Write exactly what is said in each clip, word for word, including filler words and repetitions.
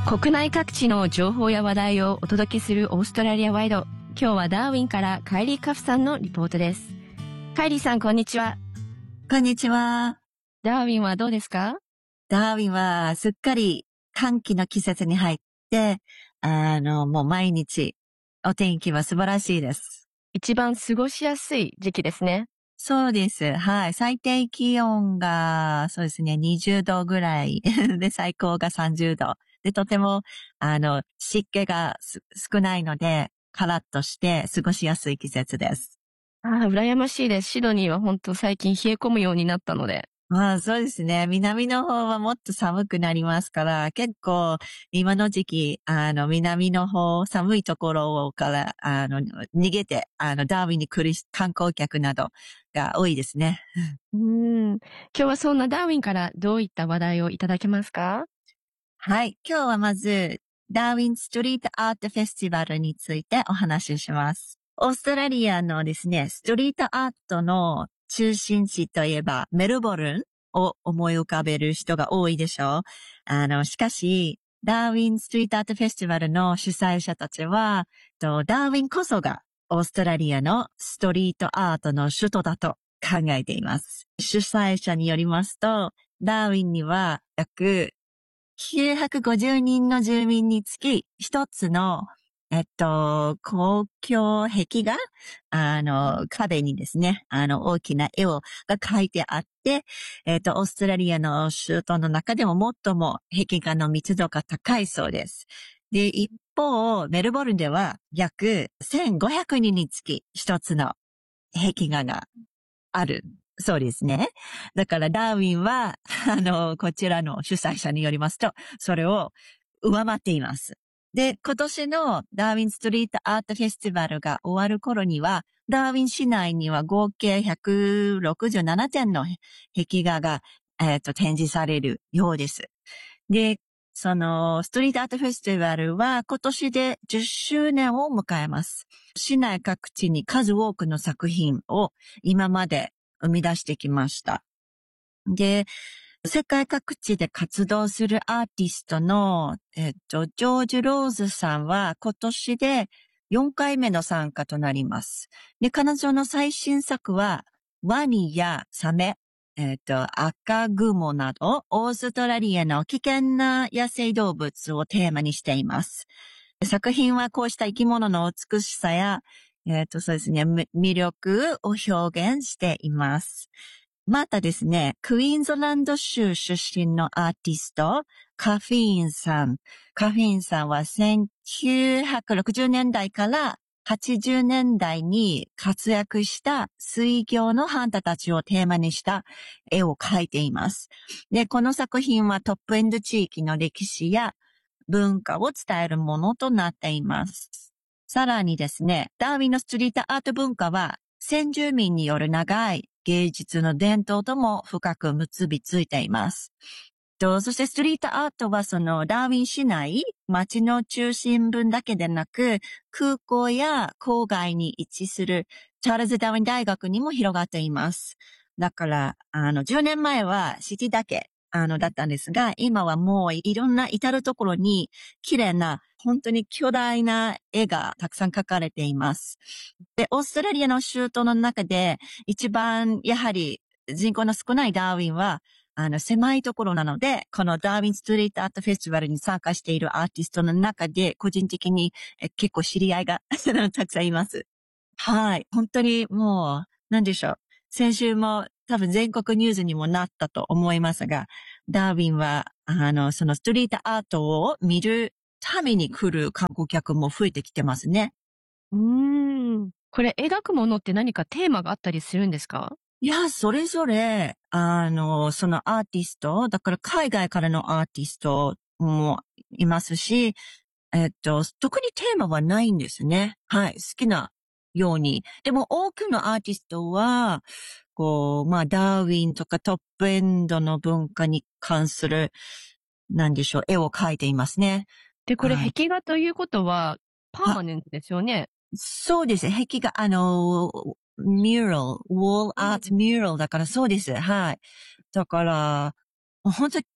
国内各地の情報や話題をお届けするオーストラリアワイド。今日はダーウィンからカイリー・カフさんのリポートです。カイリーさん、こんにちは。 こんにちは。 ダーウィンはどうですか？ ダーウィンはすっかり寒気の季節に入って、あの、もう毎日お天気は素晴らしいです。 一番過ごしやすい時期ですね。 そうです。はい。最低気温が、そうですね、にじゅうどぐらい。で、最高がさんじゅうど。で、とても、あの、湿気が少ないので、カラッとして過ごしやすい季節です。 ああ、羨ましいです。シドニーは本当最近冷え込むようになったので。 まあそうですね。南の方はもっと寒くなりますから、結構今の時期、あの、南の方、寒いところから、あの、逃げて、あの、ダーウィンに来る観光客などが多いですね。 うーん。今日はそんなダーウィンからどういった話題をいただけますか？ はい。今日はまず、ダーウィンストリートアートフェスティバルについてお話しします。オーストラリアのですね、ストリートアートの中心地といえばメルボルンを思い浮かべる人が多いでしょう。あの、しかし、ダーウィンストリートアートフェスティバルの主催者たちは、ダーウィンこそがオーストラリアのストリートアートの首都だと考えています。主催者によりますと、ダーウィンには約きゅうひゃくごじゅうにんの住民につき一つのえっと、公共壁画あの、壁にですね、あの、大きな絵を、が描いてあって、えっと、オーストラリアの州都の中でも最も壁画の密度が高いそうです。で、一方、メルボルンでは約せんごひゃくにんにつき一つの壁画がある。そうですね。だからダーウィンは、あの、こちらの主催者によりますと、それを上回っています。で、今年のダーウィンストリートアートフェスティバルが終わる頃には、ダーウィン市内には合計ひゃくろくじゅうななてんの壁画が、えっと、展示されるようです。で、その、ストリートアートフェスティバルは今年でじゅっしゅうねんを迎えます。市内各地に数多くの作品を今まで生み出してきました。で、世界各地で活動するアーティストの、えっと、ジョージ・ローズさんは今年でよんかいめの参加となります。で、彼女の最新作は、ワニやサメ、えっと、赤グモなど、オーストラリアの危険な野生動物をテーマにしています。作品はこうした生き物の美しさや、えっと、そうですね、魅力を表現しています。またですね、クイーンズランド州出身のアーティスト、カフィーンさん。カフィーンさんはせんきゅうひゃくろくじゅうねんだいからはちじゅうねんだいに活躍した水魚のハンターたちをテーマにした絵を描いています。で、この作品はトップエンド地域の歴史や文化を伝えるものとなっています。さらにですね、ダーウィンのストリートアート文化は先住民による長い芸術の伝統とも深く結びついています。と、そしてストリートアートはそのダーウィン市内、街の中心部だけでなく、空港や郊外に位置するチャールズ・ダーウィン大学にも広がっています。だから、あの、じゅうねんまえはシティだけ、あの、だったんですが、今はもういろんな至るところに綺麗な、本当に巨大な絵がたくさん描かれています。で、オーストラリアの州都の中で一番やはり人口の少ないダーウィンは、あの、狭いところなので、このダーウィンストリートアートフェスティバルに参加しているアーティストの中で、個人的にえ結構知り合いがたくさんいます。はい。本当にもう、なんでしょう。先週も多分全国ニュースにもなったと思いますが、ダーウィンは、あの、そのストリートアートを見るために来る観光客も増えてきてますね。 うーん。これ描くものって何かテーマがあったりするんですか？ いや、それぞれ、あの、そのアーティスト、だから海外からのアーティストもいますし、えっと、特にテーマはないんですね。はい。好きなように。でも多くのアーティストは、こう、まあ、ダーウィンとかトップエンドの文化に関する、なんでしょう、絵を描いていますね。 で、これはい。 壁画ということは、パーマネントですよね。 そうです。壁画、あの、ミューラル、ウォールアートミューラルだからそうです。はい。だから、本当に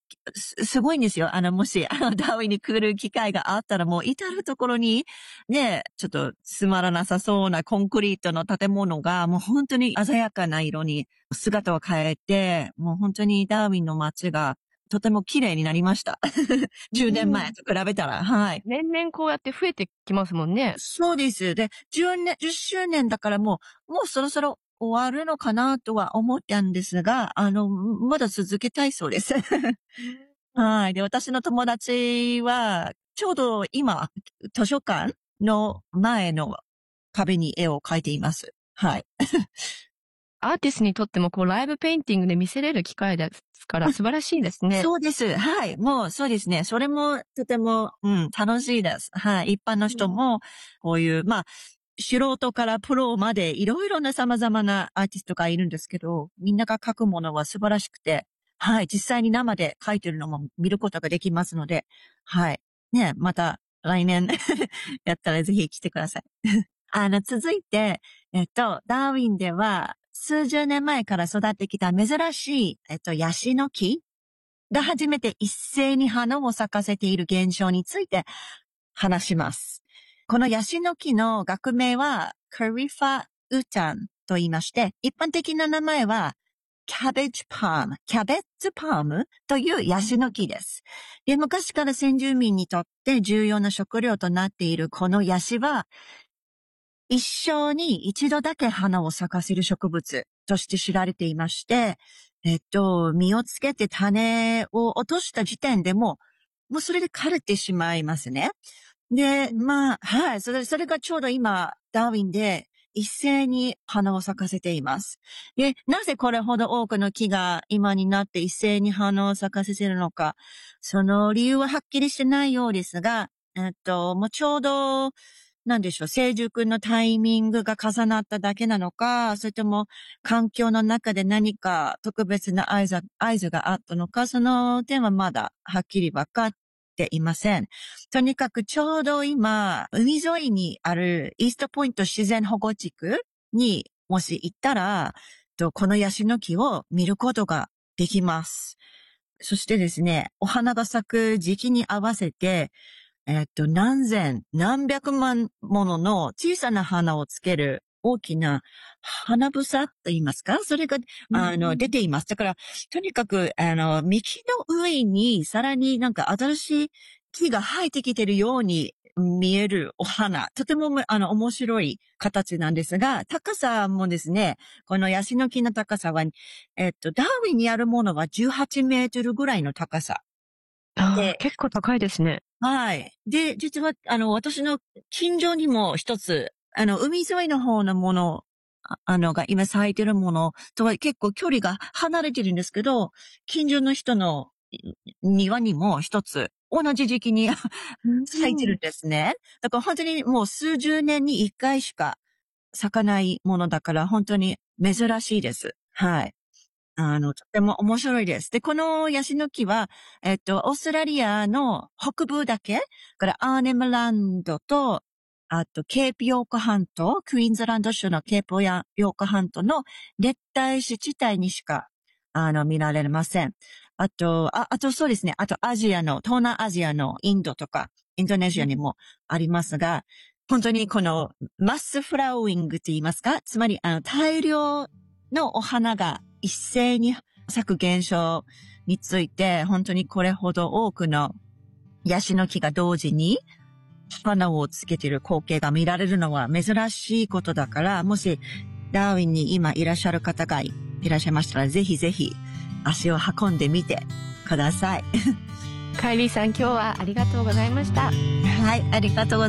す、すごいんですよ。あの、もし、あの、ダーウィンに来る機会があったら、もう至るところに、ね、ちょっとつまらなさそうなコンクリートの建物が、もう本当に鮮やかな色に姿を変えて、もう本当にダーウィンの街がとても綺麗になりました。じゅうねんまえと比べたら、はい。 年々こうやって増えてきますもんね。 そうです。で、じゅうねん、じゅっしゅうねんだからもう、もうそろそろ終わるのかなとは思ったんですが、あの、まだ続けたいそうです。はい。で、私の友達は、ちょうど今、図書館の前の壁に絵を描いています。はい。 アーティストにとってもこうライブペインティングで見せれる機会ですから素晴らしいですね。 そうです。はい。もうそうですね。それもとても、うん、楽しいです。はい。一般の人も、こういう、まあ、素人からプロまでいろいろな様々なアーティストがいるんですけど、みんなが描くものは素晴らしくて、はい。実際に生で描いてるのも見ることができますので、はい。ね、また来年やったらぜひ来てください。あの、続いて、えっと、ダーウィンでは、数十年前から育ってきた珍しい、えっと、ヤシの木が初めて一斉に花を咲かせている現象について話します。このヤシの木の学名は、カリファウタンと言いまして、一般的な名前は、キャベツパーム、キャベツパームというヤシの木です。で、昔から先住民にとって重要な食料となっているこのヤシは、一生に一度だけ花を咲かせる植物として知られていまして、えっと、実をつけて種を落とした時点でも、もうそれで枯れてしまいますね。で、まあ、はい、それ、それがちょうど今、ダーウィンで一斉に花を咲かせています。で、なぜこれほど多くの木が今になって一斉に花を咲かせているのか、その理由ははっきりしてないようですが、えっと、もうちょうど、なんでしょう、成熟のタイミングが重なっただけなのか、それとも環境の中で何か特別な合図、合図があったのか、その点はまだはっきり分かっていません。とにかくちょうど今、海沿いにあるイーストポイント自然保護地区にもし行ったら、このヤシの木を見ることができます。そしてですね、お花が咲く時期に合わせて、えっと、何千、何百万ものの小さな花をつける大きな花房と言いますか？それが、あの、出ています。だから、とにかく、あの、幹の上にさらになんか新しい木が生えてきているように見えるお花。とても、あの、面白い形なんですが、高さもですね、このヤシの木の高さは、えっと、ダーウィンにあるものはじゅうはちメートルぐらいの高さ。 ああ、結構高いですね。 はい。で、実は、あの、私の近所にも一つ、あの、海沿いの方のもの、ああの、が今咲いてるものとは結構距離が離れてるんですけど、近所の人の庭にも一つ、同じ時期に咲いてるんですね。だから本当にもう数十年に一回しか咲かないものだから本当に珍しいです。はい。あの、とても面白いです。で、このヤシの木は、えっと、オーストラリアの北部だけ、からアーネムランドと、あと、ケープヨーク半島、クイーンズランド州のケープヨーク半島の熱帯種地帯にしか、あの、見られません。あと、あ、あとそうですね。あと、アジアの、東南アジアのインドとか、インドネシアにもありますが、本当にこのマスフラウイングって言いますか？つまり、あの、大量のお花が一斉に咲く現象について、本当にこれほど多くのヤシの木が同時に花をつけている光景が見られるのは珍しいことだから、もしダーウィンに今いらっしゃる方がいらっしゃいましたら、ぜひぜひ足を運んでみてください。 カイリーさん、今日はありがとうございました。 はい、ありがとうございました。